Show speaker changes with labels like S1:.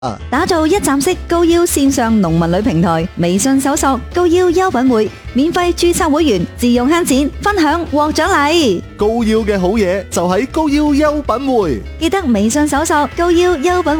S1: 打造一站式高腰線上農民旅平台，微信搜索高腰優品會，免費註冊會員，自用慳錢，分享獲獎勵。
S2: 高腰嘅好嘢就喺高腰優品會，
S1: 記得微信搜索高腰優品